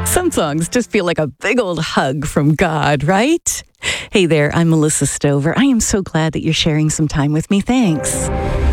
Some songs just feel like a big old hug from God, right? Hey there, I'm Melissa Stover. I am so glad that you're sharing some time with me. Thanks.